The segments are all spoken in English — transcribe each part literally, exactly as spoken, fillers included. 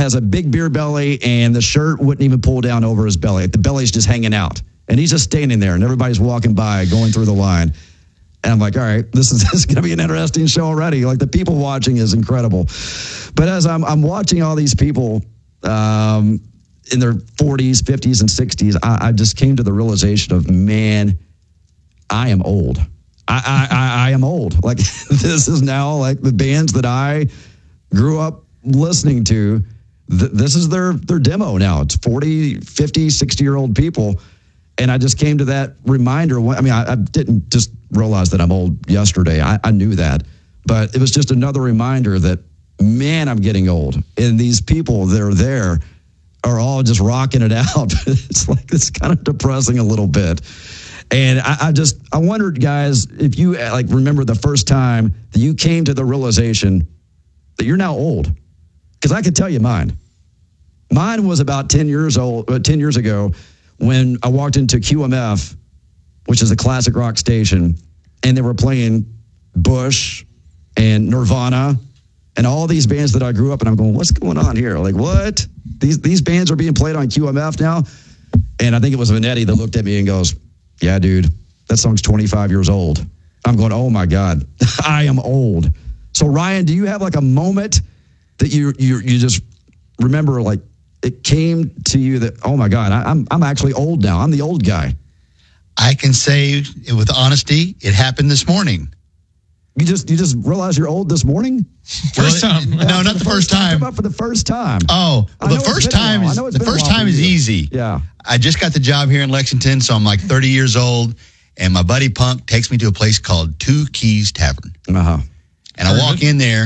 has a big beer belly, and the shirt wouldn't even pull down over his belly. The belly's just hanging out. And he's just standing there, and everybody's walking by, going through the line. And I'm like, all right, this is, this is going to be an interesting show already. Like, the people watching is incredible. But as I'm, I'm watching all these people um, in their forties, fifties, and sixties, I, I just came to the realization of, man, I am old. I, I, I am old. Like, this is now like the bands that I grew up listening to. Th- this is their, their demo now. It's forty, fifty, sixty-year-old people. And I just came to that reminder. I mean, I, I didn't just realize that I'm old yesterday. I, I knew that. But it was just another reminder that, man, I'm getting old. And these people that are there are all just rocking it out. It's like, it's kind of depressing a little bit. And I, I just, I wondered, guys, if you like remember the first time that you came to the realization that you're now old. Because I could tell you mine. Mine was about ten years old, uh, ten years ago, when I walked into Q M F, which is a classic rock station, and they were playing Bush and Nirvana and all these bands that I grew up, and I'm going, what's going on here? Like, what? These these bands are being played on Q M F now? And I think it was Vanetti that looked at me and goes, yeah, dude, that song's twenty-five years old. I'm going, oh my God, I am old. So Ryan, do you have like a moment that you you you just remember, like, it came to you that, oh my God, I, I'm I'm actually old now. I'm the old guy. I can say with honesty, it happened this morning. You just you just realized you're old this morning? First time? No, not the first time. About for the first time. Oh, well, the first time is the first time is easy. Yeah. I just got the job here in Lexington, so I'm like thirty years old, and my buddy Punk takes me to a place called Two Keys Tavern. Uh-huh. And I walk in there,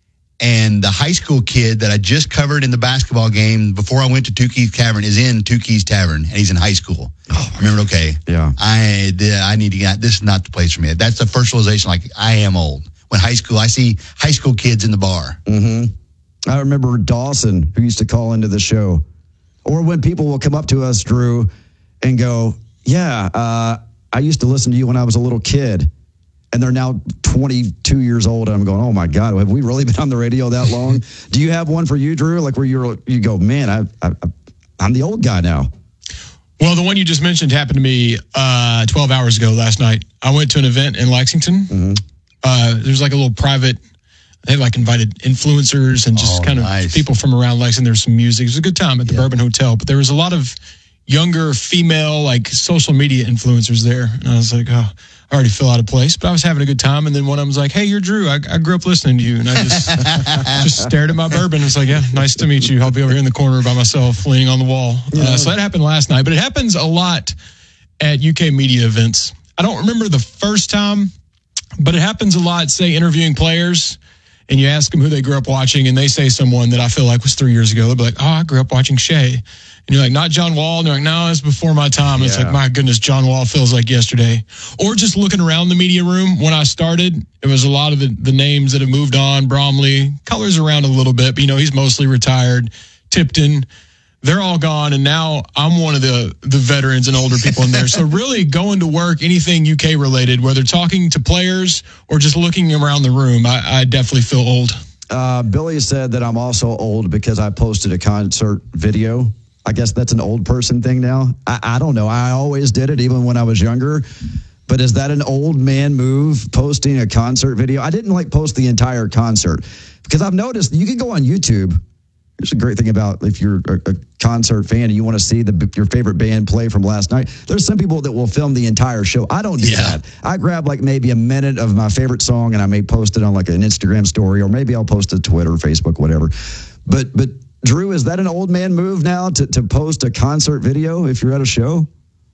and the high school kid that I just covered in the basketball game before I went to Two Keys Tavern is in Two Keys Tavern, and he's in high school. Oh, I remember, okay, yeah, I I need to get, this is not the place for me. That's the first realization, like, I am old. When high school, I see high school kids in the bar. Mm-hmm. I remember Dawson, who used to call into the show. Or when people will come up to us, Drew, and go, yeah, uh, I used to listen to you when I was a little kid. And they're now twenty-two years old. And I'm going, oh my God, have we really been on the radio that long? Do you have one for you, Drew? Like where you're, you go, man, I, I, I'm the old guy now. Well, the one you just mentioned happened to me uh, twelve hours ago last night. I went to an event in Lexington. Mm-hmm. Uh, there's like a little private, they like invited influencers and just oh, kind of nice. people from around Lexington. There's some music. It was a good time at the yeah. Bourbon Hotel, but there was a lot of younger female, like social media influencers there. And I was like, oh, I already feel out of place, but I was having a good time. And then one of them was like, hey, you're Drew. I, I grew up listening to you. And I just just stared at my bourbon. It's like, yeah, nice to meet you. I'll be over here in the corner by myself, leaning on the wall. Yeah. Uh, so that happened last night, but it happens a lot at U K media events. I don't remember the first time, but it happens a lot, say, interviewing players, and you ask them who they grew up watching, and they say someone that I feel like was three years ago. They'll be like, oh, I grew up watching Shea. And you're like, not John Wall? And they're like, no, it's before my time. Yeah. It's like, my goodness, John Wall feels like yesterday. Or just looking around the media room, when I started, it was a lot of the, the names that have moved on. Bromley, colors around a little bit, but, you know, he's mostly retired. Tipton, they're all gone, and now I'm one of the, the veterans and older people in there. So really going to work, anything U K related, whether talking to players or just looking around the room, I, I definitely feel old. Uh, Billy said that I'm also old because I posted a concert video. I guess that's an old person thing now. I, I don't know. I always did it, even when I was younger. But is that an old man move, posting a concert video? I didn't like post the entire concert because I've noticed you can go on YouTube. Here's a great thing about if you're a, a concert fan and you want to see the your favorite band play from last night. There's some people that will film the entire show. I don't do yeah. that. I grab like maybe a minute of my favorite song and I may post it on like an Instagram story, or maybe I'll post it to Twitter, Facebook, whatever. But but Drew, is that an old man move now to, to post a concert video if you're at a show?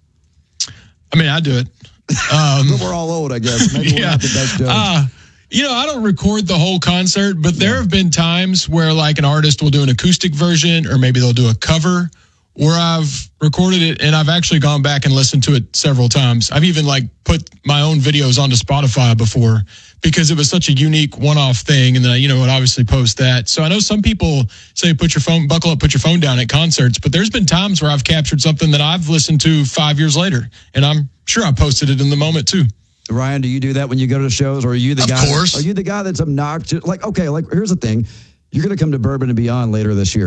I mean, I do it. Um, but we're all old, I guess. Maybe yeah. we're not the best judge. Uh, You know, I don't record the whole concert, but there yeah. have been times where like an artist will do an acoustic version, or maybe they'll do a cover where I've recorded it and I've actually gone back and listened to it several times. I've even like put my own videos onto Spotify before because it was such a unique one-off thing. And then, you know, would obviously post that. So I know some people say, put your phone, buckle up, put your phone down at concerts, but there's been times where I've captured something that I've listened to five years later. And I'm sure I posted it in the moment too. Ryan, do you do that when you go to shows, or are you the of guy? Of course. Are you the guy that's obnoxious? Like, okay, like here's the thing: you're going to come to Bourbon and Beyond later this year.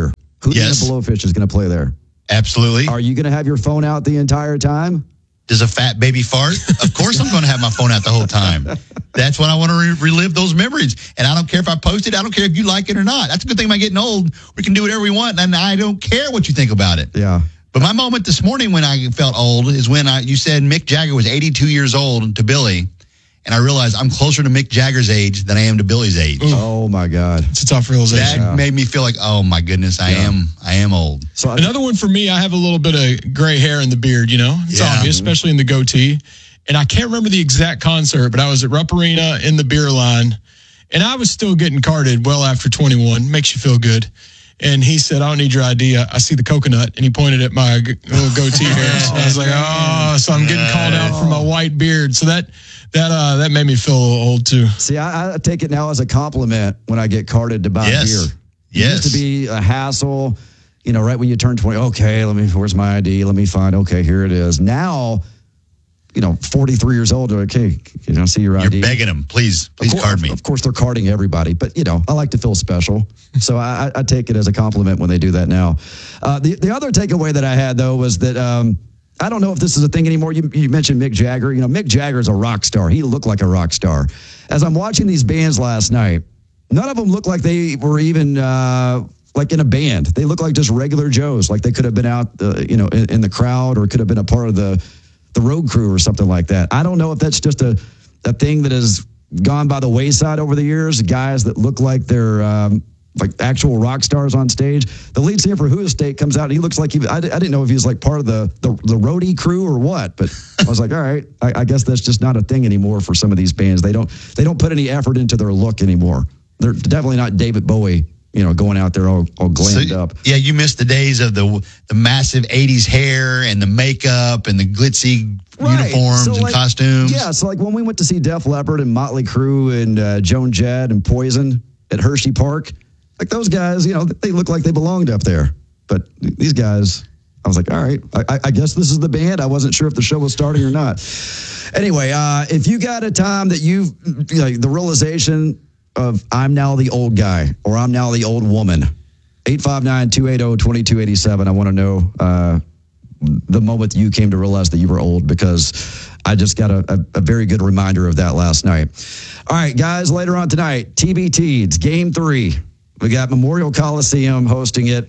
Who do Yes. you think Blowfish is going to play there? Absolutely. Are you going to have your phone out the entire time? Does a fat baby fart? Of course I'm going to have my phone out the whole time. That's when I want to re- relive those memories. And I don't care if I post it. I don't care if you like it or not. That's a good thing about getting old. We can do whatever we want, and I don't care what you think about it. Yeah. But my moment this morning when I felt old is when I, you said Mick Jagger was eighty-two years old to Billy, and I realized I'm closer to Mick Jagger's age than I am to Billy's age. Ooh. Oh, my God. It's a tough realization. That made me feel like, oh, my goodness, I Yeah. am I am old. So I, Another one for me, I have a little bit of gray hair in the beard, you know? It's Yeah. obvious, especially in the goatee. And I can't remember the exact concert, but I was at Rupp Arena in the beer line, and I was still getting carded well after twenty-one. Makes you feel good. And he said, I don't need your I D. I, I see the coconut. And he pointed at my g- little goatee hair. So I was like, oh, so I'm getting called out for my white beard. So that that uh, that made me feel a little old, too. see, I, I take it now as a compliment when I get carded to buy Yes. beer. It Yes. used to be a hassle, you know, right when you turn twenty. Okay, let me, where's my I D? Let me find, okay, here it is. Now, you know, forty-three years old, okay, can I see your You're I D? begging him, please, please Of course- card me. Of course, they're carding everybody, but you know, I like to feel special, so I, I take it as a compliment when they do that now. Uh, the the other takeaway that I had though was that um, I don't know if this is a thing anymore. You, you mentioned Mick Jagger. You know, Mick Jagger is a rock star. He looked like a rock star. As I'm watching these bands last night, none of them looked like they were even uh, like in a band. They look like just regular Joes, like they could have been out, uh, you know, in, in the crowd or could have been a part of the the road crew or something like that. I don't know if that's just a, a thing that has gone by the wayside over the years. Guys that look like they're um, like actual rock stars on stage. The lead singer for Who Estate comes out and he looks like he, I, I didn't know if he was like part of the, the, the roadie crew or what, but I was like, all right, I, I guess that's just not a thing anymore for some of these bands. They don't, they don't put any effort into their look anymore. They're definitely not David Bowie, you know, going out there all, all glammed So, up. yeah, you missed the days of the the massive eighties hair and the makeup and the glitzy Right. uniforms So, and like, costumes. Yeah, so like when we went to see Def Leppard and Motley Crue and uh, Joan Jett and Poison at Hershey Park, like those guys, you know, they look like they belonged up there. But these guys, I was like, all right, I, I guess this is the band. I wasn't sure if the show was starting or not. Anyway, uh, if you got a time that you, you know, the realization of I'm now the old guy or I'm now the old woman, eight five nine, two eight zero, two two eight seven. I want to know uh, the moment you came to realize that you were old, because I just got a, a, a very good reminder of that last night. All right, guys, later on tonight, T B T, it's game three. We got Memorial Coliseum hosting it,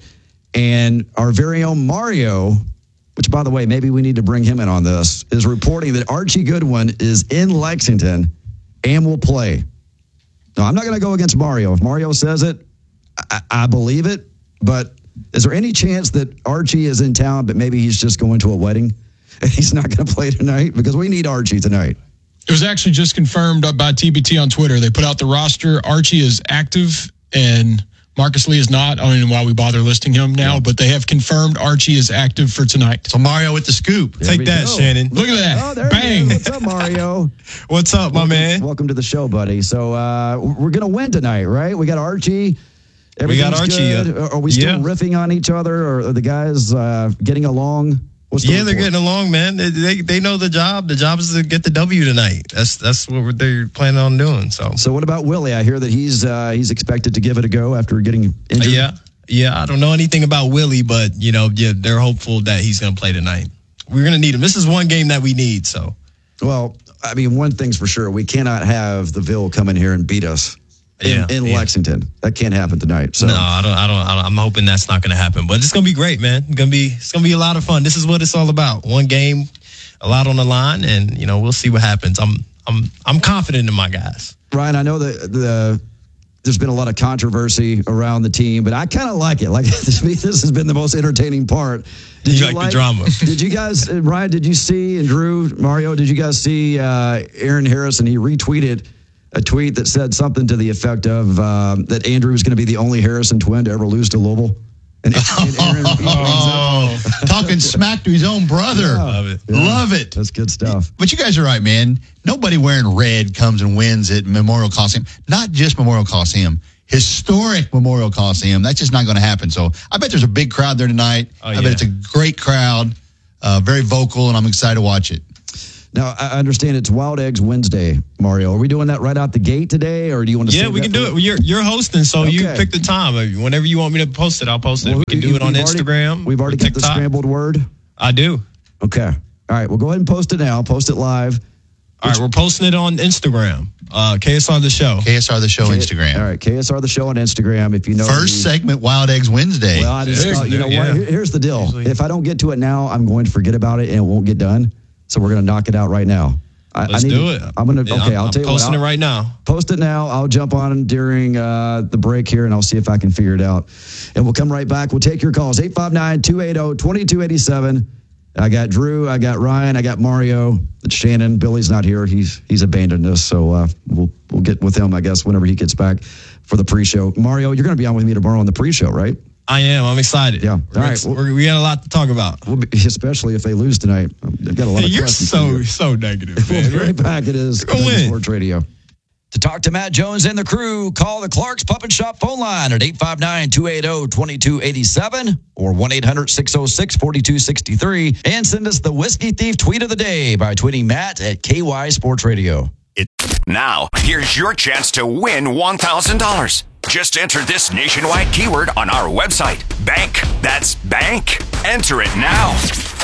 and our very own Mario, which, by the way, maybe we need to bring him in on this, is reporting that Archie Goodwin is in Lexington and will play. No, I'm not going to go against Mario. If Mario says it, I, I believe it. But is there any chance that Archie is in town, but maybe he's just going to a wedding and he's not going to play tonight? Because we need Archie tonight. It was actually just confirmed by T B T on Twitter. They put out the roster. Archie is active and Marcus Lee is not. I don't even know why we bother listing him now, yeah. But they have confirmed Archie is active for tonight. So Mario with the scoop. There Take that, go. Shannon. Look at that. Oh, there Bang. What's up, Mario? What's up, my welcome, man? Welcome to the show, buddy. So uh, we're going to win tonight, right? We got Archie. We got Archie. Good. Are we still yeah. riffing on each other, or are the guys uh, getting along? What's the yeah, report? they're getting along, man. They, they they know the job. The job is to get the W tonight. That's that's what they're planning on doing. So, so what about Willie? I hear that he's uh, he's expected to give it a go after getting injured. Uh, yeah, yeah. I don't know anything about Willie, but you know, yeah, they're hopeful that he's going to play tonight. We're going to need him. This is one game that we need. So, well, I mean, one thing's for sure: we cannot have the Ville come in here and beat us. In, yeah, in yeah. Lexington, that can't happen tonight. So no, I don't, I don't. I don't. I'm hoping that's not going to happen. But it's going to be great, man. It's going to be. It's going to be a lot of fun. This is what it's all about. One game, a lot on the line, and you know we'll see what happens. I'm. I'm. I'm confident in my guys. Ryan, I know that the there's been a lot of controversy around the team, but I kind of like it. Like to me, this has been the most entertaining part. Did you, you like, like the drama? Did you guys, Ryan? Did you see and Drew, Mario? Did you guys see uh, Aaron Harrison? He retweeted a tweet that said something to the effect of um, that Andrew was going to be the only Harrison twin to ever lose to Louisville. And, and Aaron, oh, talking smack to his own brother. Yeah. Love it. Yeah. Love it. That's good stuff. But you guys are right, man. Nobody wearing red comes and wins at Memorial Coliseum. Not just Memorial Coliseum. Historic Memorial Coliseum. That's just not going to happen. So I bet there's a big crowd there tonight. Oh, I yeah. bet it's a great crowd, uh, very vocal, and I'm excited to watch it. Now, I understand it's Wild Eggs Wednesday, Mario. Are we doing that right out the gate today, or do you want to Yeah, save we that can for- do it. You're, you're hosting, so you Okay. pick the time. Whenever you want me to post it, I'll post it. Well, we can do you- it on we've already- Instagram. We've already or got the TikTok. scrambled word. I do. Okay. All right. Well, go ahead and post it now. Post it live. All right, we're posting it on Instagram. Uh, K S R The Show. K S R The Show Instagram. All right. K S R The Show on Instagram. If you know. First the- segment, Wild Eggs Wednesday. Well, I just, There's uh, you know the- what? yeah. Here- Here's the deal. Usually- If I don't get to it now, I'm going to forget about it and it won't get done. So we're going to knock it out right now. I, Let's I need do to- it. I'm going to. Yeah, Okay. I'm, I'll I'm tell you what. posting I'll- it right now. Post it now. I'll jump on during uh, the break here, and I'll see if I can figure it out. And we'll come right back. We'll take your calls. eight five nine, two eight zero, two two eight seven. I got Drew. I got Ryan. I got Mario. Shannon. Billy's not here. He's he's abandoned us. So uh, we'll we'll get with him, I guess, whenever he gets back for the pre-show. Mario, you're going to be on with me tomorrow on the pre-show, right? I am. I'm excited. Yeah. All We're right. gonna- we're- we got a lot to talk about. We'll be, especially if they lose tonight. I've got a lot of You're questions. so for you. so negative, We'll man. be right back. It is We're gonna win. Sports Radio. To talk to Matt Jones and the crew, call the Clark's Pump and Shop phone line at eight five nine, two eight zero, two two eight seven or one eight hundred, six oh six, four two six three. And send us the Whiskey Thief tweet of the day by tweeting Matt at K Y Sports Radio. Now, here's your chance to win one thousand dollars. Just enter this nationwide keyword on our website. Bank. That's bank. Enter it now.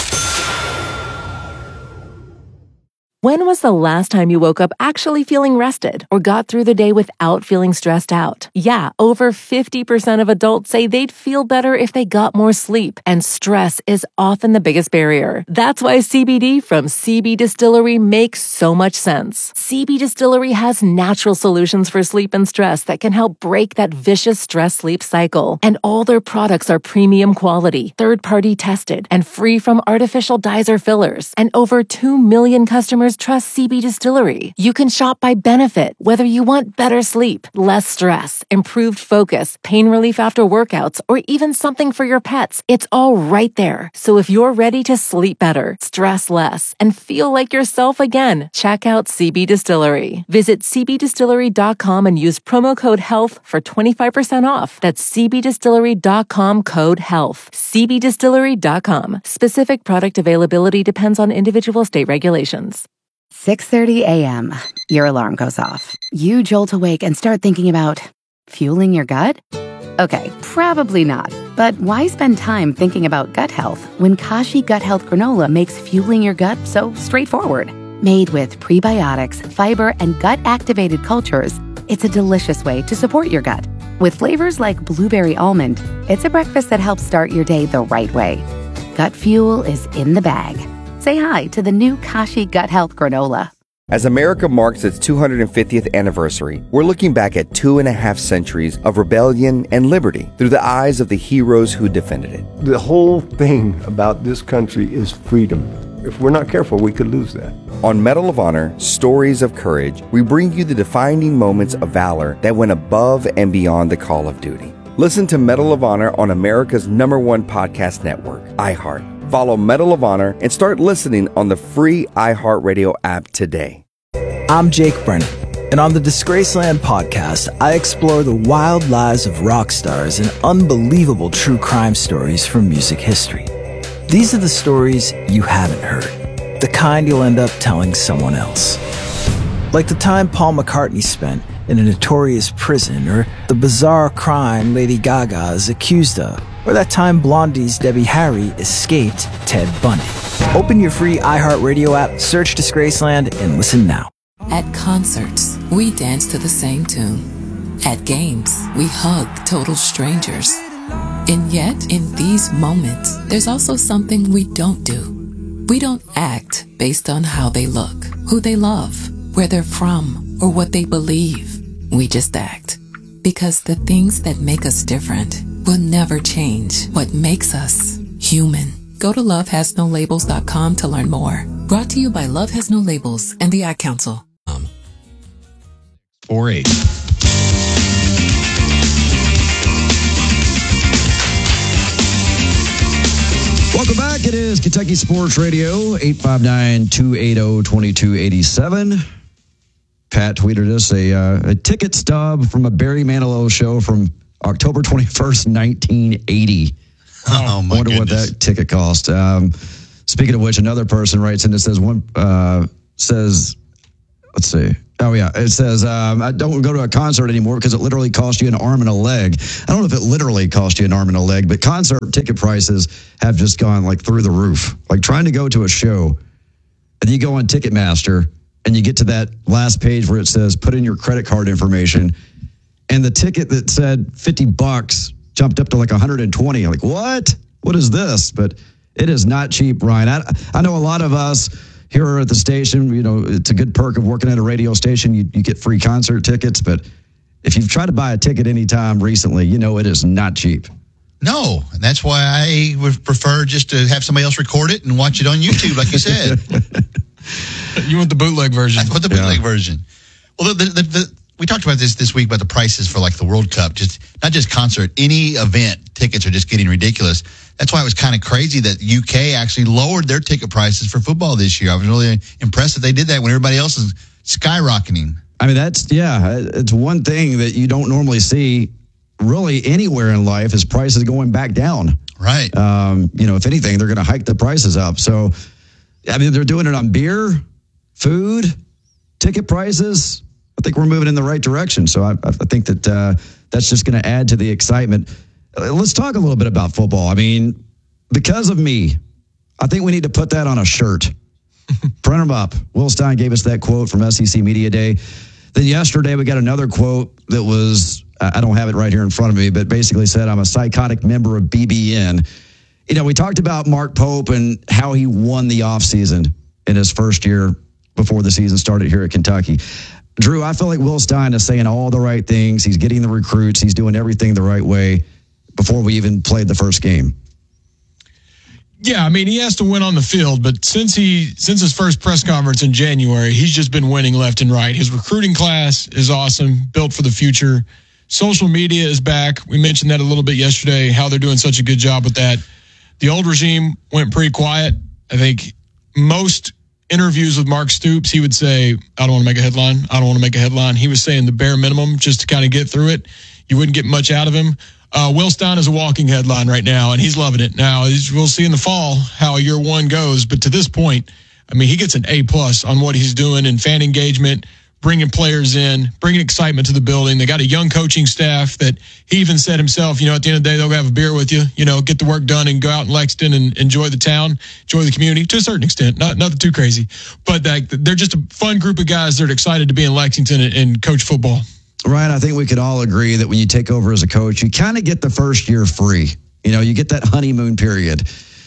When was the last time you woke up actually feeling rested or got through the day without feeling stressed out? Yeah, over fifty percent of adults say they'd feel better if they got more sleep, and stress is often the biggest barrier. That's why C B D from C B Distillery makes so much sense. C B Distillery has natural solutions for sleep and stress that can help break that vicious stress-sleep cycle. And all their products are premium quality, third-party tested, and free from artificial dyes or fillers. And over two million customers trust C B Distillery. You can shop by benefit, whether you want better sleep, less stress, improved focus, pain relief after workouts, or even something for your pets. It's all right there. So if you're ready to sleep better, stress less, and feel like yourself again, check out C B Distillery. Visit c b distillery dot com and use promo code HEALTH for twenty-five percent off. That's c b distillery dot com code HEALTH. c b distillery dot com. Specific product availability depends on individual state regulations. six thirty a.m. Your alarm goes off. You jolt awake and start thinking about fueling your gut? Okay, probably not. But why spend time thinking about gut health when Kashi Gut Health Granola makes fueling your gut so straightforward? Made with prebiotics, fiber, and gut-activated cultures, it's a delicious way to support your gut. With flavors like blueberry almond, it's a breakfast that helps start your day the right way. Gut fuel is in the bag. Say hi to the new Kashi Gut Health Granola. As America marks its two hundred fiftieth anniversary, we're looking back at two and a half centuries of rebellion and liberty through the eyes of the heroes who defended it. The whole thing about this country is freedom. If we're not careful, we could lose that. On Medal of Honor, Stories of Courage, we bring you the defining moments of valor that went above and beyond the call of duty. Listen to Medal of Honor on America's number one podcast network, iHeart. Follow Medal of Honor and start listening on the free iHeartRadio app today. I'm Jake Brennan, and on the Disgraceland podcast, I explore the wild lives of rock stars and unbelievable true crime stories from music history. These are the stories you haven't heard, the kind you'll end up telling someone else. Like the time Paul McCartney spent in a notorious prison, or the bizarre crime Lady Gaga is accused of, or that time Blondie's Debbie Harry escaped Ted Bundy. Open your free iHeartRadio app, search Disgraceland, and listen now. At concerts, we dance to the same tune. At games, we hug total strangers. And yet, in these moments, there's also something we don't do. We don't act based on how they look, who they love, where they're from, or what they believe. We just act. Because the things that make us different will never change what makes us human. Go to love has no labels dot com to learn more. Brought to you by Love Has No Labels and the Ad Council. Um, four eight. Welcome back. It is Kentucky Sports Radio, eight five nine, two eight zero, two two eight seven. Pat tweeted us a, uh, a ticket stub from a Barry Manilow show from October twenty-first, nineteen eighty. Oh, my I wonder goodness. what that ticket cost. Um, speaking of which, another person writes in that says one uh, says, let's see. Oh, yeah. It says, um, I don't go to a concert anymore because it literally costs you an arm and a leg. I don't know if it literally costs you an arm and a leg, but concert ticket prices have just gone like through the roof. Like trying to go to a show, and you go on Ticketmaster, and you get to that last page where it says, put in your credit card information, and the ticket that said fifty bucks jumped up to like one hundred twenty. I'm like, what? What is this? But it is not cheap, Ryan. I, I know a lot of us here at the station, you know, it's a good perk of working at a radio station. You, you get free concert tickets, but if you've tried to buy a ticket anytime recently, you know it is not cheap. No, and that's why I would prefer just to have somebody else record it and watch it on YouTube, like you said. You want the bootleg version. I want the bootleg yeah. version. Well, the, the, the, we talked about this this week about the prices for like the World Cup, just not just concert, any event tickets are just getting ridiculous. That's why it was kind of crazy that U K actually lowered their ticket prices for football this year. I was really impressed that they did that when everybody else is skyrocketing. I mean, that's, yeah, it's one thing that you don't normally see really anywhere in life is prices going back down. Right. Um, you know, if anything, they're going to hike the prices up. So, I mean, they're doing it on beer, food, ticket prices. I think we're moving in the right direction. So I, I think that uh, that's just going to add to the excitement. Let's talk a little bit about football. I mean, because of me, I think we need to put that on a shirt. Print them up. Will Stein gave us that quote from S E C Media Day. Then yesterday we got another quote that was, I don't have it right here in front of me, but basically said, I'm a psychotic member of B B N. You know, we talked about Mark Pope and how he won the offseason in his first year before the season started here at Kentucky. Drew, I feel like Will Stein is saying all the right things. He's getting the recruits. He's doing everything the right way before we even played the first game. Yeah, I mean, he has to win on the field, but since he since his first press conference in January, he's just been winning left and right. His recruiting class is awesome, built for the future. Social media is back. We mentioned that a little bit yesterday, how they're doing such a good job with that. The old regime went pretty quiet. I think most interviews with Mark Stoops, he would say, I don't want to make a headline. I don't want to make a headline. He was saying the bare minimum just to kind of get through it. You wouldn't get much out of him. Uh, Will Stein is a walking headline right now, and he's loving it. Now, we'll see in the fall how year one goes, but to this point, I mean, he gets an A-plus on what he's doing in fan engagement, bringing players in, bringing excitement to the building. They got a young coaching staff that he even said himself, you know, at the end of the day, they'll go have a beer with you, you know, get the work done and go out in Lexington and enjoy the town, enjoy the community to a certain extent, not nothing too crazy. But like, they're just a fun group of guys that are excited to be in Lexington and, and coach football. Ryan, I think we could all agree that when you take over as a coach, you kind of get the first year free. You know, you get that honeymoon period.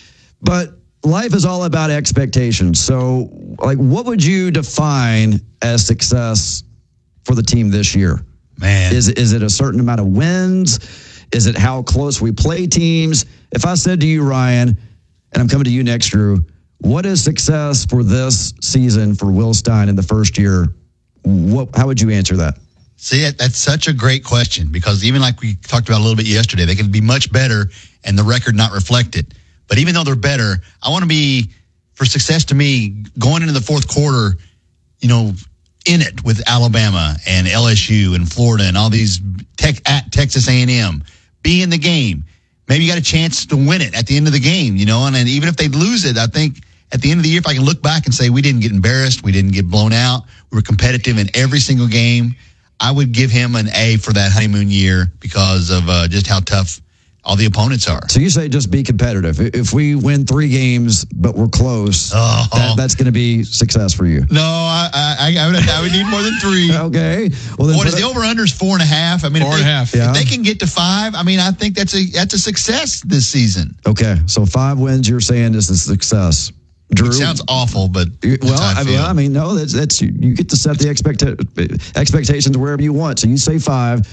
But life is all about expectations. So, like, what would you define as success for the team this year? Man. Is, is it a certain amount of wins? Is it how close we play teams? If I said to you, Ryan, and I'm coming to you next, Drew, what is success for this season for Will Stein in the first year? What, how would you answer that? See, that's such a great question because even like we talked about a little bit yesterday, they can be much better and the record not reflect it. But even though they're better, I want to be, for success to me, going into the fourth quarter, you know, in it with Alabama and L S U and Florida and all these tech at Texas A and M, be in the game. Maybe you got a chance to win it at the end of the game, you know, and, and even if they lose it, I think at the end of the year, if I can look back and say we didn't get embarrassed, we didn't get blown out, we were competitive in every single game, I would give him an A for that honeymoon year because of uh, just how tough all the opponents are. So you say just be competitive. If we win three games, but we're close, oh. that, that's going to be success for you. No, I I, I, would, I would need more than three. Okay. Well, then what is the over-under is four and a half. I mean, four if and they, a half. Yeah. If they can get to five, I mean, I think that's a that's a success this season. Okay, so five wins. You're saying is a success. Drew, it sounds awful, but well, I, I, mean, I mean, no, that's that's you, you get to set the expect, expectations wherever you want. So you say five.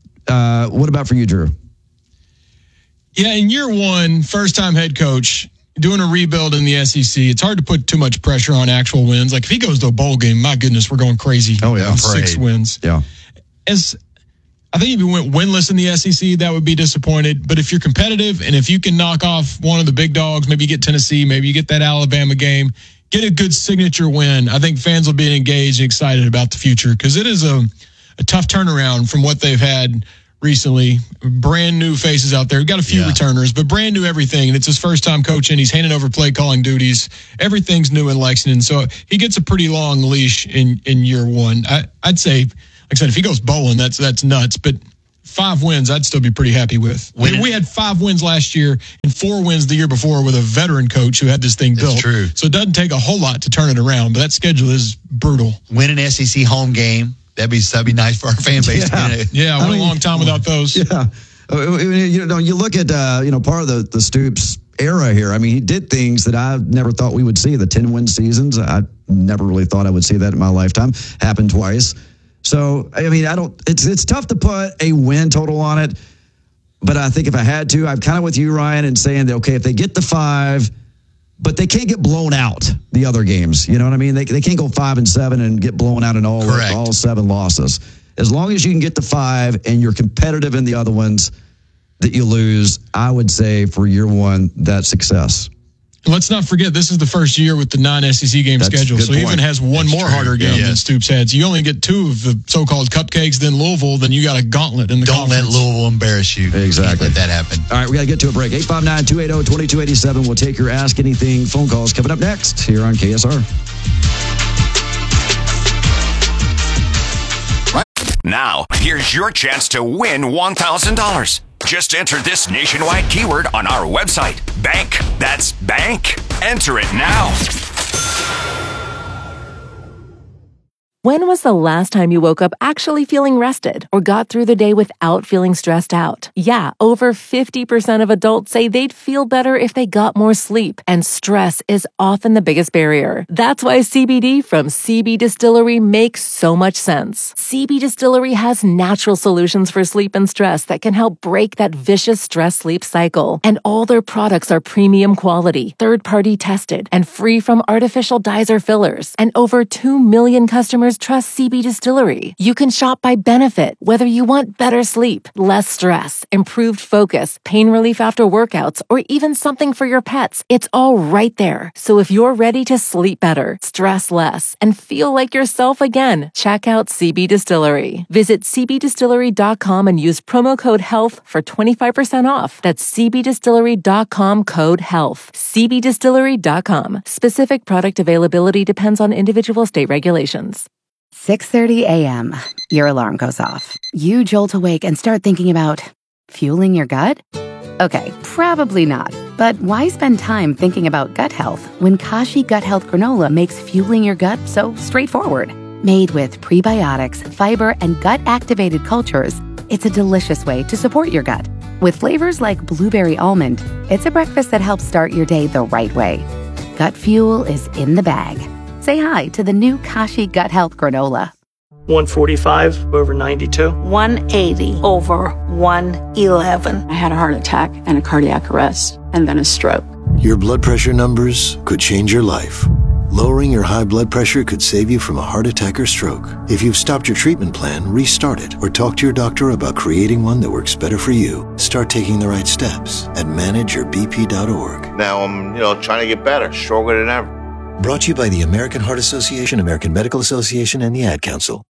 Uh, what about for you, Drew? Yeah, in year one, first-time head coach, doing a rebuild in the S E C, it's hard to put too much pressure on actual wins. Like, if he goes to a bowl game, my goodness, we're going crazy. Oh, yeah. Six wins. Yeah. As I think if you went winless in the S E C, that would be disappointed. But if you're competitive and if you can knock off one of the big dogs, maybe you get Tennessee, maybe you get that Alabama game, get a good signature win, I think fans will be engaged and excited about the future because it is a, a tough turnaround from what they've had recently. Brand new faces out there. We've got a few Yeah. returners, but brand new everything. And it's his first time coaching. He's handing over play calling duties. Everything's new in Lexington. So he gets a pretty long leash in, in year one. I, I'd say, like I said, if he goes bowling, that's that's nuts. But five wins, I'd still be pretty happy with. We, we had five wins last year and four wins the year before with a veteran coach who had this thing built. That's true. So it doesn't take a whole lot to turn it around, but that schedule is brutal. Win an S E C home game. That'd be, that'd be nice for our fan base. Yeah. Yeah, I went a long time without those. Yeah. Uh, You know, you look at, uh, you know, part of the, the Stoops era here. I mean, he did things that I never thought we would see. The ten-win seasons, I never really thought I would see that in my lifetime. Happened twice. So, I mean, I don't, it's it's tough to put a win total on it. But I think if I had to, I'm kind of with you, Ryan, in saying that, okay, if they get the five, but they can't get blown out the other games. You know what I mean? They they can't go five and seven and get blown out in all, Correct. all seven losses. As long as you can get the five and you're competitive in the other ones that you lose, I would say for year one, that's success. Let's not forget, this is the first year with the non-S E C game That's schedule. a good So he point. even has one That's more true. harder game Yeah. than Stoops had. So you only get two of the so-called cupcakes, then Louisville, then you got a gauntlet in the Don't let conference. Louisville embarrass you. Exactly. Can't let that happen. All right, we got to get to a break. eight five nine, two eight zero, two two eight seven. We'll take your Ask Anything phone calls coming up next here on K S R. Now, here's your chance to win one thousand dollars. Just enter this nationwide keyword on our website. Bank. That's bank. Enter it now. When was the last time you woke up actually feeling rested or got through the day without feeling stressed out? Yeah, over fifty percent of adults say they'd feel better if they got more sleep, and stress is often the biggest barrier. That's why C B D from C B Distillery makes so much sense. C B Distillery has natural solutions for sleep and stress that can help break that vicious stress-sleep cycle. And all their products are premium quality, third-party tested, and free from artificial dyes or fillers. And over two million customers trust C B Distillery. You can shop by benefit, whether you want better sleep, less stress, improved focus, pain relief after workouts, or even something for your pets. It's all right there. So if you're ready to sleep better, stress less, and feel like yourself again, check out C B Distillery. Visit c b distillery dot com and use promo code HEALTH for twenty-five percent off. That's c b distillery dot com code HEALTH. c b distillery dot com. Specific product availability depends on individual state regulations. six thirty a.m. Your alarm goes off. You jolt awake and start thinking about fueling your gut? Okay, probably not. But why spend time thinking about gut health when Kashi Gut Health Granola makes fueling your gut so straightforward? Made with prebiotics, fiber, and gut-activated cultures, it's a delicious way to support your gut. With flavors like blueberry almond, it's a breakfast that helps start your day the right way. Gut fuel is in the bag. Say hi to the new Kashi Gut Health Granola. one forty-five over ninety-two. one eighty over one eleven. I had a heart attack and a cardiac arrest and then a stroke. Your blood pressure numbers could change your life. Lowering your high blood pressure could save you from a heart attack or stroke. If you've stopped your treatment plan, restart it or talk to your doctor about creating one that works better for you. Start taking the right steps at manage your b p dot org. Now I'm, you know, trying to get better, stronger than ever. Brought to you by the American Heart Association, American Medical Association, and the Ad Council.